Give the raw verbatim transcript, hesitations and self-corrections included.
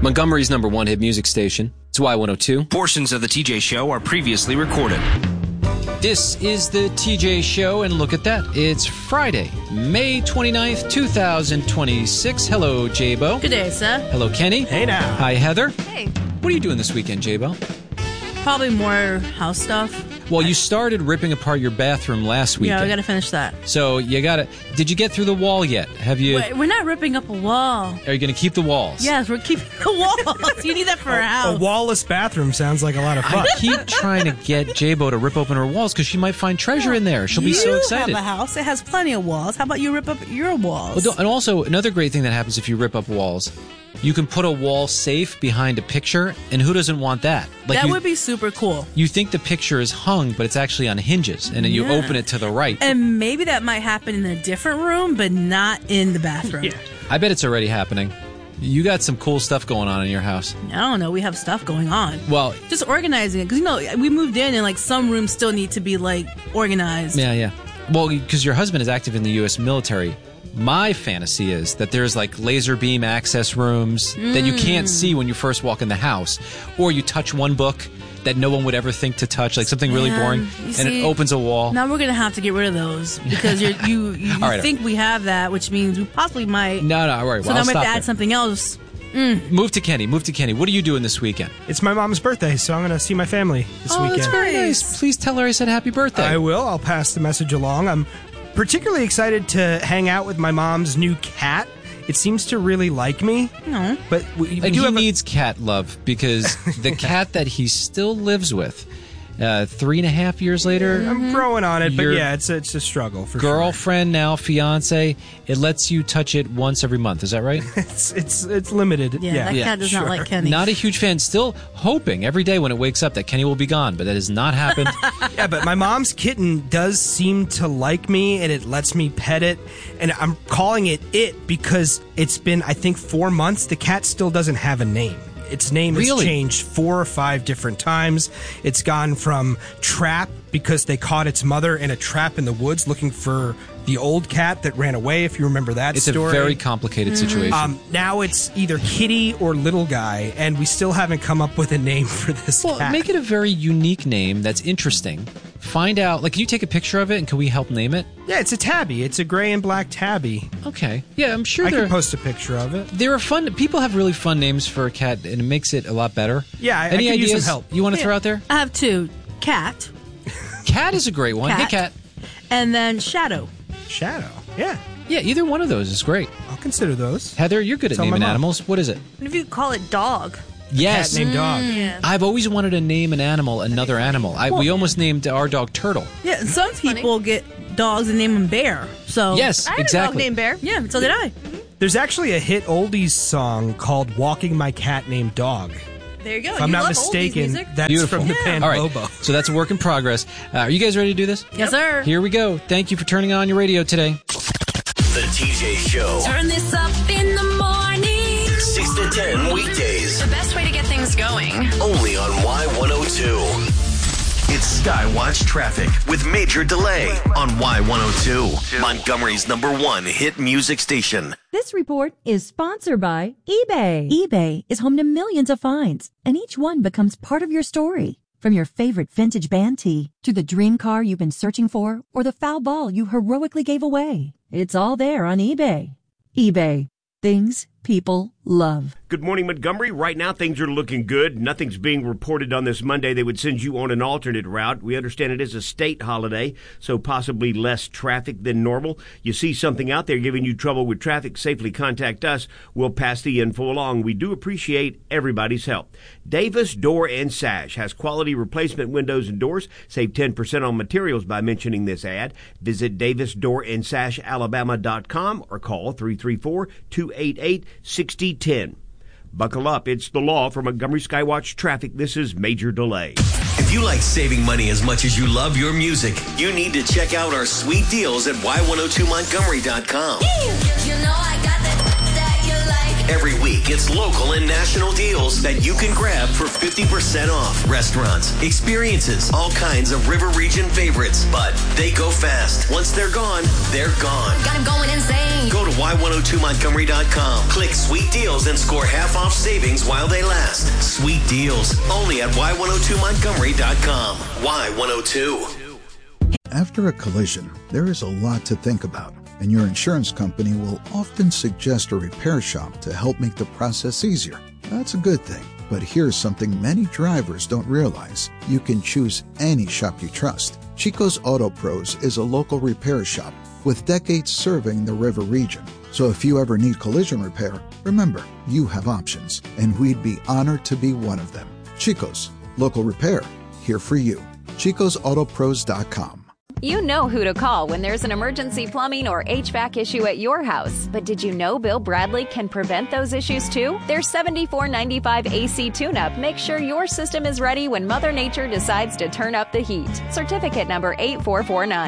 Montgomery's number one hit music station. It's Y one oh two. Portions of the T J Show are previously recorded. This is the T J Show, and look at that. It's Friday, May twenty-ninth, twenty twenty-six. Hello, J-Bo. Good day, sir. Hello, Kenny. Hey now. Hi, Heather. Hey. What are you doing this weekend, J-Bo? Probably more house stuff. Well, you started ripping apart your bathroom last weekend. Yeah, we gotta finish that. So you gotta. Did you get through the wall yet? Have you? Wait, we're not ripping up a wall. Are you gonna keep the walls? Yes, we're keeping the walls. You need that for a house. A wallless bathroom sounds like a lot of fun. I keep trying to get J-Bo to rip open her walls because she might find treasure in there. She'll be so excited. You have a house. It has plenty of walls. How about you rip up your walls? Well, don't- and also, another great thing that happens if you rip up walls, you can put a wall safe behind a picture, and who doesn't want that? Like that you, would be super cool. You think the picture is hung, but it's actually on hinges, and then you Yeah. open it to the right. And maybe that might happen in a different room, but not in the bathroom. Yeah. I bet it's already happening. You got some cool stuff going on in your house. I don't know. We have stuff going on. Well, Just organizing it. Because, you know, we moved in and, like, some rooms still need to be, like, organized. yeah, yeah. Well, because your husband is active in the U S military. My fantasy is that there's like laser beam access rooms mm. that you can't see when you first walk in the house, or you touch one book that no one would ever think to touch, like something really Man, boring, you and see, it opens a wall. Now we're going to have to get rid of those because you're, you you, you right, think we have that, which means we possibly might. No, no, all right. So Well, now I'll we have stop to add there. something else. Mm. Move to Kenny. Move to Kenny. What are you doing this weekend? It's my mom's birthday, so I'm going to see my family this oh, weekend. that's very Nice. nice. Please tell her I said happy birthday. I will. I'll pass the message along. I'm particularly excited to hang out with my mom's new cat. It seems to really like me. No. But we, we and do he have a- needs cat love because the cat that he still lives with, uh, three and a half years later, I'm growing on it, but Your yeah, it's a, it's a struggle for girlfriend now fiance, it lets you touch it once every month. Is that right? sure. It's it's it's limited. Yeah, Yeah, that Yeah, cat does sure. not like Kenny. Not a huge fan. Still hoping every day when it wakes up that Kenny will be gone, but that has not happened. Yeah, but my mom's kitten does seem to like me, and it lets me pet it. And I'm calling it it because it's been, I think, four months. The cat still doesn't have a name. Its name has Really? changed four or five different times. It's gone from Trap because they caught its mother in a trap in the woods looking for the old cat that ran away, if you remember that It's story. a very complicated situation. Um, now it's either Kitty or Little Guy, and we still haven't come up with a name for this well, cat. make it a very unique name that's interesting. Find out, like, can you take a picture of it and can we help name it? Yeah, it's a tabby. It's a gray and black tabby. Okay. Yeah, I'm sure I there, can post a picture of it. there are fun, people have really fun names for a cat and it makes it a lot better. Yeah, I- I Any could use ideas some help. you want to Yeah. throw out there? I have two. Cat, Cat is a great one. Cat. Hey, Cat. and then Shadow. Shadow. Yeah, Yeah, either one of those is great. I'll consider those. Heather, you're good at Tell my naming mom. animals. What is it? What if you call it dog? Yes. Cat named Dog. Yeah. I've always wanted to name an animal another animal. I, we almost named our dog Turtle. Yeah, and some people get dogs and name them Bear. So Yes, I had a dog exactly. named Bear. Yeah, so did I. There's actually a hit oldies song called "Walking My Cat Named Dog." There you go. If you I'm not love oldies mistaken, music. that's Beautiful. from the Yeah. band All right, Lobo. so that's a work in progress. Uh, are you guys ready to do this? Yes, sir. Here we go. Thank you for turning on your radio today. The T J Show. Turn this up in the morning. six to ten weekdays. The best way to get things going. Only on Y one oh two. It's Skywatch Traffic with Major Delay on Y one oh two. Montgomery's number one hit music station. This report is sponsored by eBay. eBay is home to millions of finds, and each one becomes part of your story. From your favorite vintage band tee to the dream car you've been searching for or the foul ball you heroically gave away. It's all there on eBay. eBay. Things people love. Good morning, Montgomery. Right now, things are looking good. Nothing's being reported on this Monday. They would send you on an alternate route. We understand it is a state holiday, so possibly less traffic than normal. You see something out there giving you trouble with traffic, safely contact us. We'll pass the info along. We do appreciate everybody's help. Davis Door and Sash has quality replacement windows and doors. Save ten percent on materials by mentioning this ad. Visit davis door and sash alabama dot com or call three three four, two eight eight, six zero one zero. Buckle up. It's the law for Montgomery Skywatch Traffic. This is Major Delay. If you like saving money as much as you love your music, you need to check out our sweet deals at y one oh two montgomery dot com. You know I got that that you like. Every week, it's local and national deals that you can grab for fifty percent off. Restaurants, experiences, all kinds of River Region favorites. But they go fast. Once they're gone, they're gone. Got him going insane. Go to Y one oh two Montgomery dot com. Click Sweet Deals and score half off savings while they last. Sweet Deals, only at Y one oh two Montgomery dot com. Y one oh two. After a collision, there is a lot to think about, and your insurance company will often suggest a repair shop to help make the process easier. That's a good thing, but here's something many drivers don't realize. You can choose any shop you trust. Chico's Auto Pros is a local repair shop with decades serving the River Region. So if you ever need collision repair, remember, you have options, and we'd be honored to be one of them. Chico's, local repair, here for you. Chicos Auto Pros dot com. You know who to call when there's an emergency plumbing or H V A C issue at your house. But did you know Bill Bradley can prevent those issues too? Their seventy-four ninety-five A C tune-up makes sure your system is ready when Mother Nature decides to turn up the heat. Certificate number eight four four nine.